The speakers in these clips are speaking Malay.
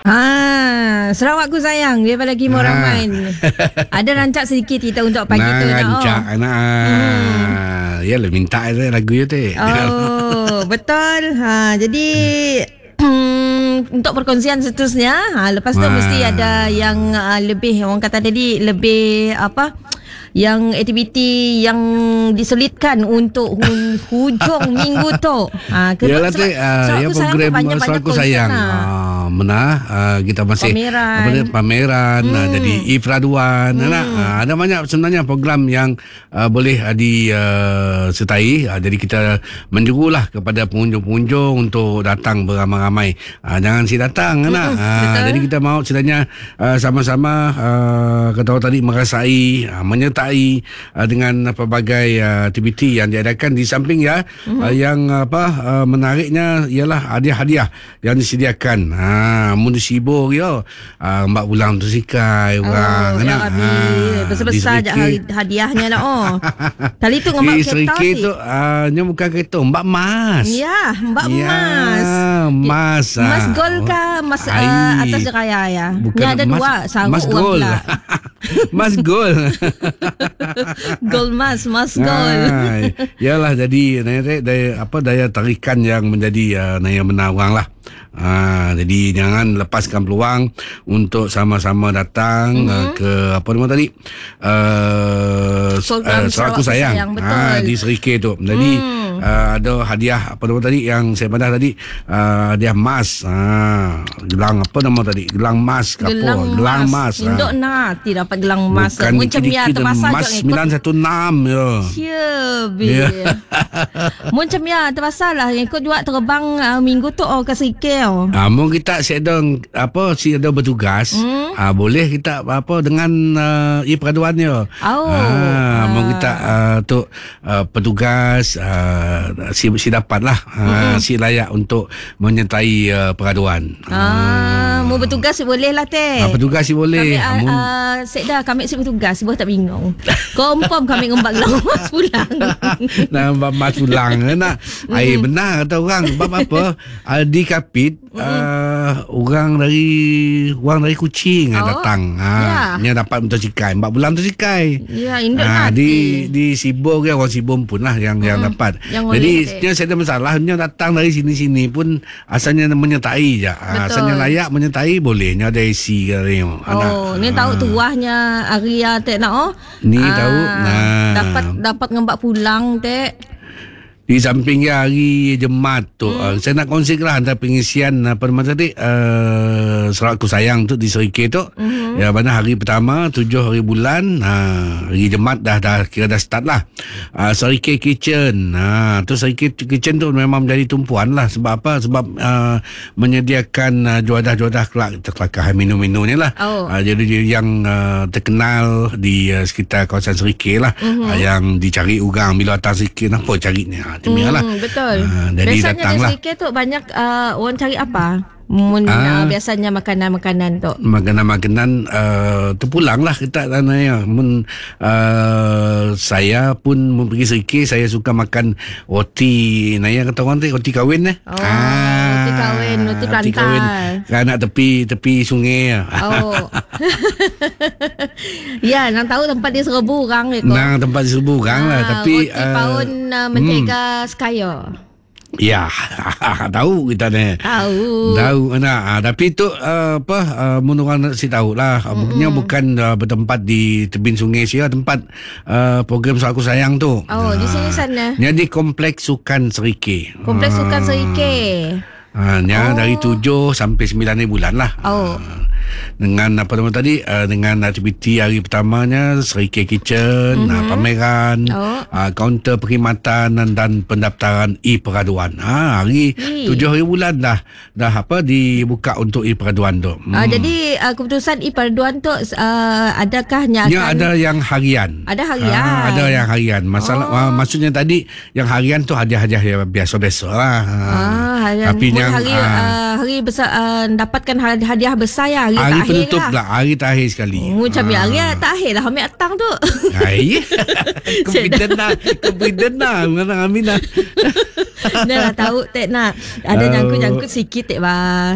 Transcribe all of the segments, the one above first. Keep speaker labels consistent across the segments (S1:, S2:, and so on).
S1: Sarawakku sayang daripada Kimo Rahman. Ada rancak sedikit kita untuk pagi tu nak.
S2: Rancak yalah minta lagu tu.
S1: Oh, betul. Jadi untuk perkongsian seterusnya, lepas tu mesti ada yang lebih, orang kata tadi lebih yang aktiviti yang diselitkan untuk hujung minggu tu.
S2: Yalah tu yang program Sarawakku sayang. Kita masih pameran, jadi e-peraduan. Ada banyak sebenarnya program yang boleh disertai. Jadi kita menyerulah kepada pengunjung-pengunjung untuk datang beramai-ramai. Jangan si datang jadi kita mahu sebenarnya sama-sama kata orang tadi merasai, menyertai dengan pelbagai aktiviti yang diadakan. Di samping yang menariknya ialah hadiah-hadiah yang disediakan. Mun sibuk Mbak Pulang tu sikai orang
S1: besar-besar je hadiahnya lah. Kali tu Mbak kereta
S2: tu nya bukan kereta, Mbak Mas.
S1: Ya, Mbak Mas. Mas Gold kah? Mas atas raya ya. Bukan, ada dua
S2: Mas Gold. Mas Gold. Gold Mas Gold. Yalah, jadi daya tarikan yang menjadi daya menawang lah. Jadi jangan lepaskan peluang untuk sama-sama datang ke apa nama tadi Sarawakku sayang di Serikir tu. Jadi ada hadiah apa nama tadi yang saya pandang tadi, hadiah emas, gelang apa nama tadi, gelang emas gelang emas
S1: indok nanti dapat gelang emas macam ya terpasal
S2: emas 916
S1: ya macam ya terpasal lah ikut juga terbang minggu tu ke Serikir.
S2: Mau kita si ada bertugas, boleh kita dengan e-peraduannya. Mau kita tu petugas si dapatlah si layak untuk menyertai peraduan.
S1: Mau bertugas boleh lah teh.
S2: Petugas si boleh.
S1: Kami si bertugas, boleh tak bingung. Confirm kami ngembak gelang emas pulang.
S2: Nak emas pulang nak. Benar kata orang. Sebab apa? Di Kapit orang dari Kuching datang. Dia dapat motosikal, Mbak Bulan motosikal.
S1: Ya,
S2: di Sibor orang Sibor pun lah yang dapat. Jadi dia saya ada masalah, dia datang dari sini-sini pun asalnya menyertai je. Asalnya layak menyertai boleh. Dia ada AC ke
S1: ni tahu tuahnya Arya tek nak
S2: ni tahu.
S1: Dapat ngembak pulang tek.
S2: Di samping hari Jumaat tu saya nak kongsikan antara pengisian apa nama tadi Sarawakku sayang tu di Serikir tu. Ya, mana hari pertama 7 hari bulan, hari Jumaat dah kira dah start lah. Serikir Kitchen. Tu Serikir Kitchen tu memang menjadi tumpuan lah. Sebab apa? Sebab menyediakan juadah-juadah kelakar minum-minum ni lah. Jadi yang terkenal di sekitar kawasan Serikir lah. Yang dicari orang bila atas Serikir apa carinya.
S1: Betul.
S2: Biasanya
S1: di Serikir tu banyak orang cari apa? Biasanya makanan-makanan tu.
S2: Makanan-makanan terpulang lah kita tanah. Saya pun pergi Serikir, saya suka makan roti naya kata orang tu, roti kahwin
S1: roti kahwin, roti pelantar.
S2: Nak tepi sungai.
S1: Ya, nak tahu tempat dia 1,000 orang
S2: tempat dia 1,000 orang lah. Tapi
S1: roti paun mentega Skyer.
S2: Ya, tahu kita ni. Tahu anak. Tapi tu orang nak si tahu lah. Bukan bertempat di tebing sungai sia, tempat program Sarawakku sayang tu.
S1: Di sini sana.
S2: Ni di Kompleks Sukan Serikir.
S1: Kompleks Sukan Serikir.
S2: Dari 7 sampai 9 bulan lah. Dengan apa nama tadi, dengan aktiviti hari pertamanya Serikir Kitchen, pameran, kaunter perkhidmatan dan pendaftaran e-peraduan. Hari 7 hari bulan dah dibuka untuk e-peraduan tu.
S1: Jadi keputusan e-peraduan tu adakah
S2: ada yang harian.
S1: Ada harian.
S2: Ada yang harian. Maksudnya tadi yang harian tu hadiah-hadiah biasa-biasa lah.
S1: Harian.
S2: Tapi
S1: hari besar, dapatkan hadiah besar ya, hari terakhir
S2: penutup
S1: lah.
S2: Hari terakhir sekali.
S1: Macam hari terakhir lah, ambil atang tu.
S2: Hai. Confident lah mengenang Aminah.
S1: Dah lah tahu tak nak. Ada jangkut-jangkut sikit tak bah.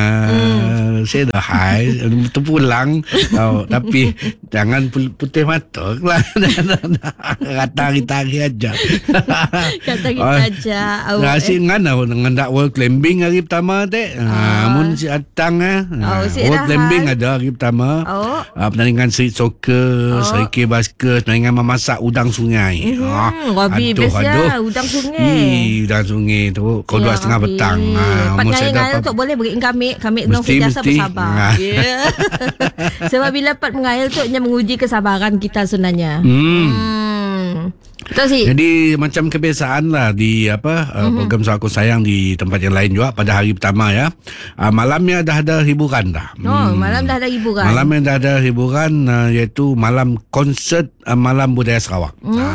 S2: Saya dah hai terpulang. Tapi jangan putih mata lah. Kata hari-hari aja.
S1: Kata kita aja.
S2: Asyik dengan dak world climbing hari pertama tak. Mun si atang world climbing ada hari pertama. Pertandingan street soccer, street basket, pertandingan memasak udang sungai.
S1: Wabi best ya, udang sungai.
S2: Udang sungai tu kau 2:30 petang.
S1: Ngayal tu boleh beri kami dengan sentiasa bersabar. Sebab bila dapat mengayal tu hanya menguji kesabaran kita sebenarnya. Betul sih.
S2: Jadi macam kebiasaan lah di program So Aku Sayang di tempat yang lain juga pada hari pertama ya. Malamnya dah ada hiburan dah.
S1: Malam dah ada hiburan.
S2: Malamnya dah ada hiburan iaitu malam konsert Malam Budaya Sarawak.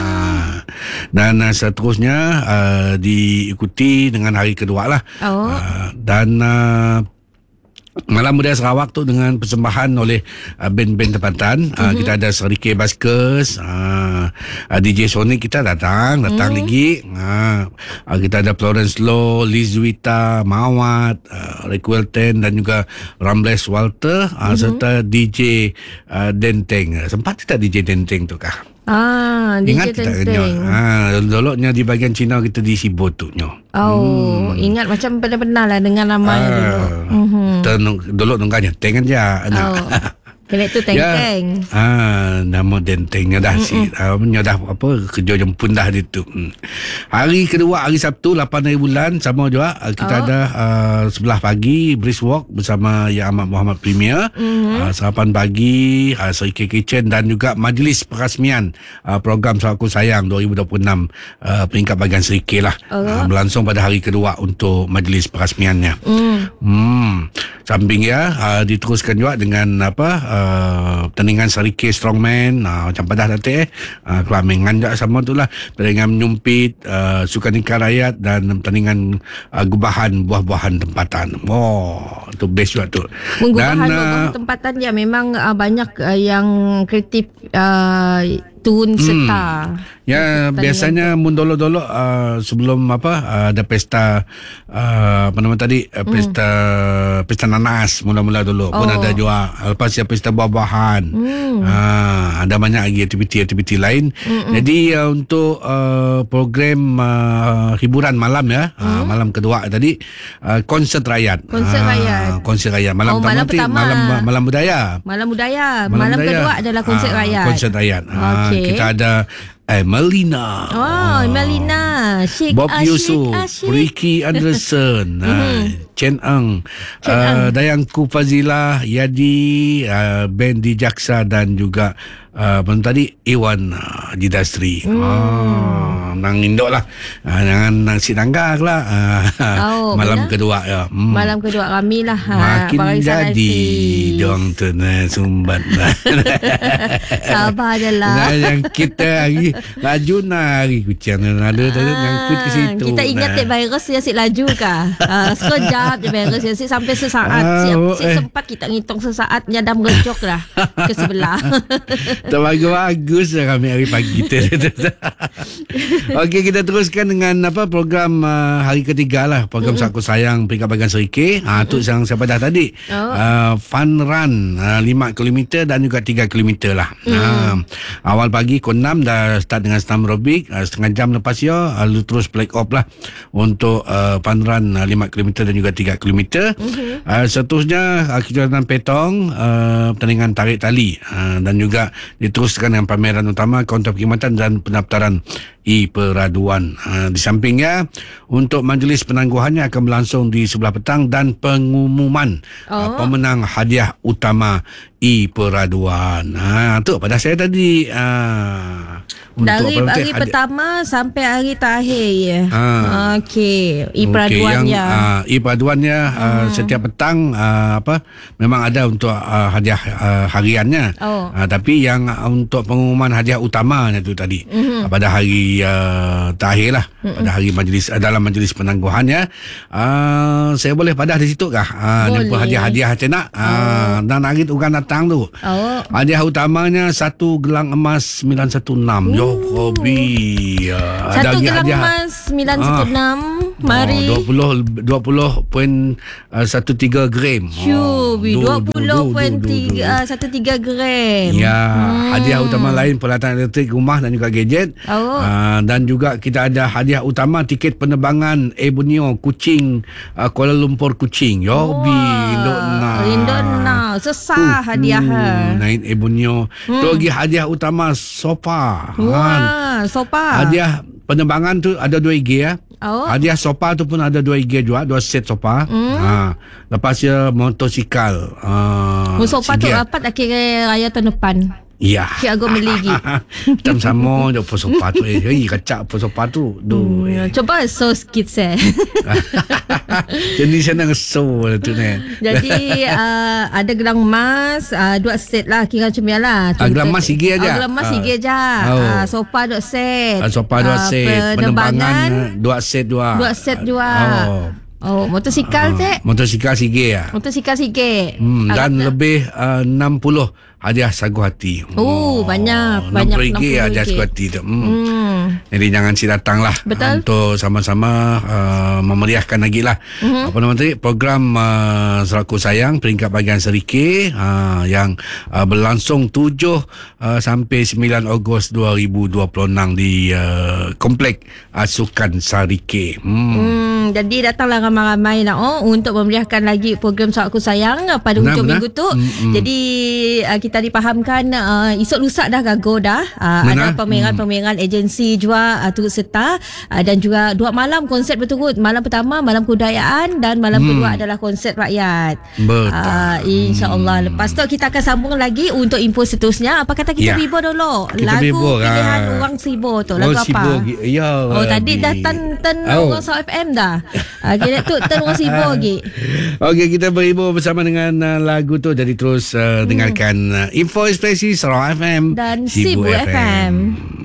S2: Dan seterusnya diikuti dengan hari kedua lah. Dan Malam Budaya Sarawak tu dengan persembahan oleh band-band tempatan. Kita ada Serike Baskers, DJ Sonic kita datang lagi. Kita ada Florence Low, Liz Wita, Mawat, Requelten dan juga Rambles Walter, serta DJ Denteng. Sempat tak DJ Denteng tu kah?
S1: DJ
S2: Ingat tak doloknya di bahagian Cina kita di Sibo tu nyo. Ingat
S1: macam pernah lah dengan nama dulu.
S2: Dolok nungkanya Teng aja
S1: Kena tu Teng-Teng.
S2: Nama Dentengnya dah dah kerja jemput dah dia tu. Hari kedua, hari Sabtu 8 hari bulan sama juga kita ada sebelah pagi brisk walk bersama Yang Amat Muhammad Premier. Sarapan pagi Serike Kitchen dan juga majlis perasmian program So Aku Sayang 2026 peringkat bahagian Serike lah. Berlangsung pada hari kedua untuk majlis perasmiannya. Samping diteruskan juga dengan pertandingan Serike Strongman, macam padah nanti Kelamengan juga sama tu lah, pertandingan menyumpit, sukan ikan rakyat dan pertandingan gubahan buah-buahan tempatan. Itu best juga tu.
S1: Gubahan buah-buahan tempatan ya memang banyak yang kreatif turun serta.
S2: Biasanya mundolo-dolo sebelum ada pesta pesta nanas mula-mula dulu pun ada juga. Lepas pesta buah-buahan. Ada banyak lagi aktiviti-aktiviti lain. Jadi untuk program hiburan malam malam kedua tadi konsert rakyat. Konsert rakyat. Malam pertama malam budaya. Malam
S1: kedua adalah konsert rakyat.
S2: Konsert rakyat. Kita ada Melina, Bob Yusof, Ricky Anderson, Chen Eng, Dayangku Fazilah, Yadi, Bendi Jaksa dan juga tadi Iwan Jidastri. Nang Indok lah, nang Sinanggak lah. Malam kedua ya.
S1: Malam kedua kami lah.
S2: Makin jadi diorang tu sumbat.
S1: Sabar je lah.
S2: Yang kita lagi laju nari kucing ada ngangkut ke situ.
S1: Kita ingat virus dia asyik laju kah? Sekejap je virus dia asyik sampai sesaat. Sempat kita ngitung sesaat nyadam gejok lah ke sebelah.
S2: Bagus lah kami hari pagi tu. Okey, kita teruskan dengan program hari ketiga lah, program So Aku Sayang peringkat bahagian Serike. Tu yang saya dah tadi. Fun run 5 km dan juga 3 km lah. Awal pagi pukul 6 dah start dengan senam aerobik, setengah jam lepas lalu terus break off lah untuk fun run 5 km dan juga 3 km. Seterusnya kejuaraan petong, pertandingan tarik tali dan juga diteruskan dengan pameran utama, kaunter perkhidmatan dan pendaftaran e-peraduan. Di sampingnya untuk majlis penangguhannya akan berlangsung di sebelah petang dan pengumuman pemenang hadiah utama e-peraduan. Tu pada saya tadi
S1: dari hari pertama sampai hari terakhir ya. Okey, e-peraduannya.
S2: E-peraduannya setiap petang memang ada untuk hadiah hariannya. Tapi yang untuk pengumuman hadiah utamanya tu tadi pada hari hari terakhir lah, pada hari majlis, dalam majlis penangguhan ya. Saya boleh padah di situ kah? Jemput hadiah-hadiah macam nak. Dan hari tu kan datang tu. Hadiah utamanya satu gelang emas 916. Yo Robi.
S1: Satu gelang emas 916. Mari
S2: 20.13 gram.
S1: 20.13 gram.
S2: Ya, hadiah utama lain peralatan elektrik rumah dan juga gadget. Dan juga kita ada hadiah utama tiket penerbangan Air Borneo Kuching, Kuala Lumpur Kuching. Yobi
S1: Indona sesah hadiah.
S2: Naik Air Borneo. Tu lagi hadiah utama sofa.
S1: Sofa.
S2: Hadiah penerbangan tu ada 2 IG ya. Hadiah sofa tu pun ada 2 IG juga, 2 set sofa. Lepas dia motosikal.
S1: Sofa tu dapat akhir raya tahun depan.
S2: Ya.
S1: Cik Agong beli lagi.
S2: Sama je apa sofa tu. Kacak apa sofa tu.
S1: Coba so sikit saya.
S2: Jadi saya nak so tu ni.
S1: Jadi ada gelang emas 2 set lah, kira macam ni lah.
S2: Gelang emas IG aja.
S1: Gelang emas IG aja. Sofa 2 set.
S2: Sofa 2 set. Penerbangan 2 set juga.
S1: 2 set juga. Motosikal cik.
S2: Motosikal sikit ya.
S1: Motosikal sikit.
S2: Dan lebih 60 hadiah sagu hati.
S1: Banyak.
S2: 60 RM hadiah sagu hati tu. Jadi jangan si datang lah.
S1: Betul.
S2: Untuk sama-sama memeriahkan lagi lah. Apa nama tadi? Program Seraku Sayang peringkat bahagian Serikir yang berlangsung 7 sampai 9 Ogos 2026 di Komplek Sukan Serikir.
S1: Jadi datanglah ramai-ramai lah untuk memeriahkan lagi program Seraku Sayang pada hujung minggu tu. Jadi kita dipahamkan esok lusa dah gago dah. Ada pameran-pameran agensi juga turut serta, dan juga 2 malam konsert berturut. Malam pertama malam kebudayaan dan malam kedua adalah konsert rakyat.
S2: Betul.
S1: InsyaAllah. Lepas tu kita akan sambung lagi untuk info seterusnya. Apa kata kita bibur dulu? Lagu pilihan orang Sibo tu. Lagu apa? Tadi dah turn orang Saw FM dah. Kita tu turn orang Sibo lagi.
S2: Okey, kita berhibur bersama dengan lagu tu. Jadi terus dengarkan Info Ekspresi Sarawak FM
S1: dan Sibu FM.